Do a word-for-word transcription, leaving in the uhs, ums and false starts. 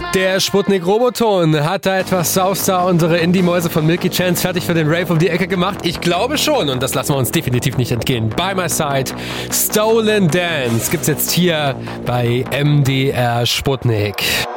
Der Sputnik-Roboton hat da etwas Saufstar unsere Indie-Mäuse von Milky Chance fertig für den Rave um die Ecke gemacht. Ich glaube schon und das lassen wir uns definitiv nicht entgehen. By My Side, Stolen Dance gibt's jetzt hier bei M D R Sputnik.